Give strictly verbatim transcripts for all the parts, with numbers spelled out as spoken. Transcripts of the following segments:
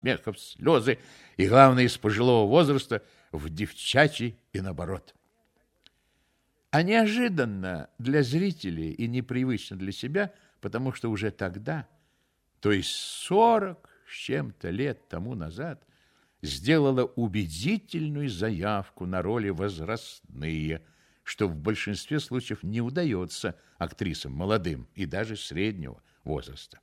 смехов, слезы и, главное, из пожилого возраста в девчачий и наоборот. А неожиданно для зрителей и непривычно для себя, потому что уже тогда, то есть сорок с чем-то лет тому назад, сделала убедительную заявку на роли возрастные, что в большинстве случаев не удается актрисам молодым и даже среднего возраста.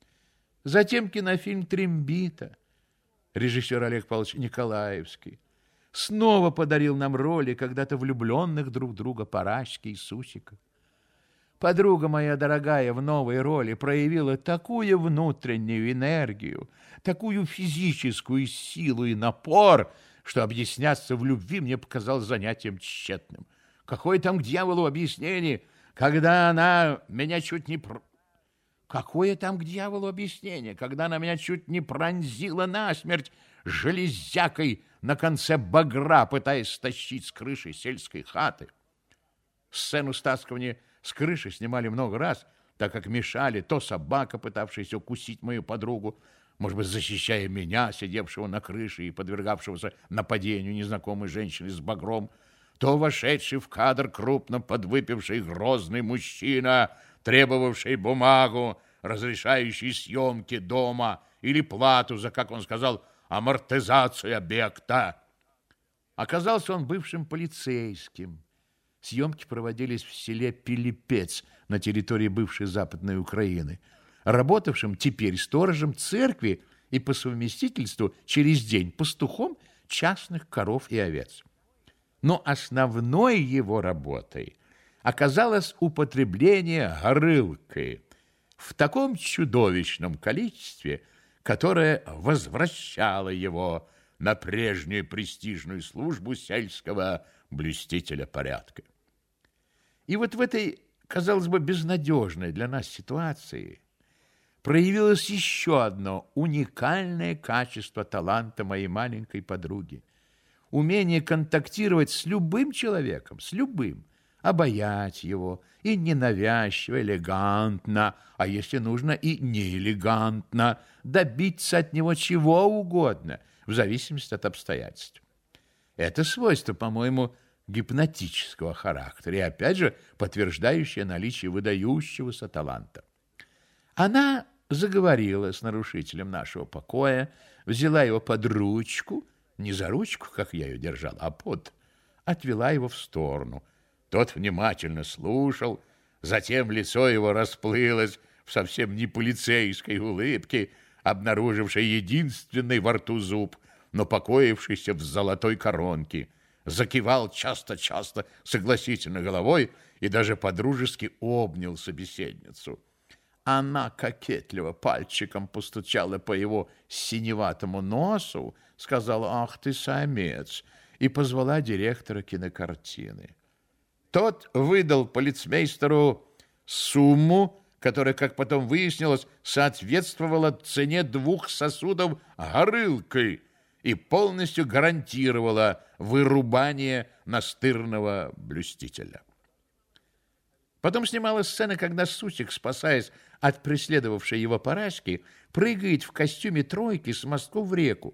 Затем кинофильм «Трембита», режиссер Олег Павлович Николаевский, снова подарил нам роли когда-то влюбленных друг в друга Парашки и Сусика. Подруга моя дорогая в новой роли проявила такую внутреннюю энергию, такую физическую силу и напор, что объясняться в любви мне показалось занятием тщетным. Какое там к дьяволу объяснение, когда она меня чуть не... Пр... Какое там к дьяволу объяснение, когда она меня чуть не пронзила насмерть железякой на конце багра, пытаясь стащить с крыши сельской хаты. Сцену стаскивания с крыши снимали много раз, так как мешали то собака, пытавшаяся укусить мою подругу, может быть, защищая меня, сидевшего на крыше и подвергавшегося нападению незнакомой женщины с багром, то вошедший в кадр крупно подвыпивший грозный мужчина, требовавший бумагу, разрешающий съемки дома или плату за, как он сказал, амортизацию объекта. Оказался он бывшим полицейским. Съемки проводились в селе Пилипец на территории бывшей Западной Украины, работавшим теперь сторожем церкви и по совместительству через день пастухом частных коров и овец. Но основной его работой оказалось употребление горылки в таком чудовищном количестве, которое возвращало его на прежнюю престижную службу сельского блюстителя порядка. И вот в этой, казалось бы, безнадежной для нас ситуации проявилось еще одно уникальное качество таланта моей маленькой подруги. Умение контактировать с любым человеком, с любым, обаять его и ненавязчиво, элегантно, а если нужно и неэлегантно, добиться от него чего угодно, в зависимости от обстоятельств. Это свойство, по-моему, гипнотического характера и, опять же, подтверждающее наличие выдающегося таланта. Она заговорила с нарушителем нашего покоя, взяла его под ручку, не за ручку, как я ее держал, а под, отвела его в сторону. Тот внимательно слушал, затем лицо его расплылось в совсем не полицейской улыбке, обнаружившей единственный во рту зуб, но покоившийся в золотой коронке, закивал часто-часто согласительно головой и даже подружески обнял собеседницу. Она кокетливо пальчиком постучала по его синеватому носу, сказала: «Ах ты, самец!» и позвала директора кинокартины. Тот выдал полицмейстеру сумму, которая, как потом выяснилось, соответствовала цене двух сосудов горылкой и полностью гарантировала вырубание настырного блюстителя. Потом снималась сцена, когда Сусик, спасаясь от преследовавшей его Парашки, прыгает в костюме тройки с мостков в реку.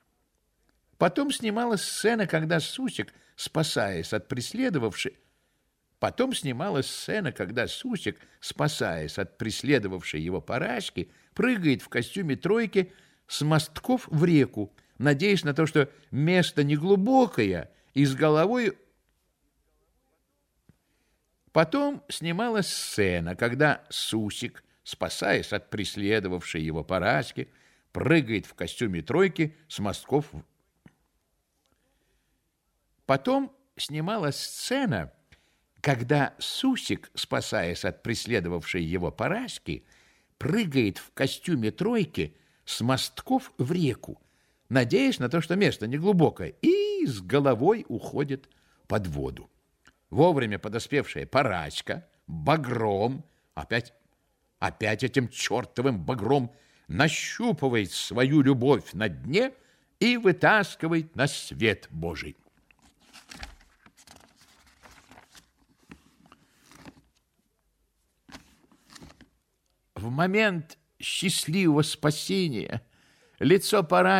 Потом снималась сцена, когда Сусик, спасаясь от преследовавшей... Потом снималась сцена, когда Сусик, спасаясь от преследовавшей его Парашки, прыгает в костюме тройки с мостков в реку, надеясь на то, что место неглубокое, и с головой... Потом снималась сцена, когда Сусик, спасаясь от преследовавшей его Парашки, прыгает в костюме тройки с мостков. Потом снималась сцена, когда Сусик, спасаясь от преследовавшей его Парашки, прыгает в костюме тройки с мостков в реку, надеясь на то, что место неглубокое, и с головой уходит под воду. Вовремя подоспевшая Парашка багром, опять, опять этим чертовым багром, нащупывает свою любовь на дне и вытаскивает на свет Божий. В момент счастливого спасения Лицо пора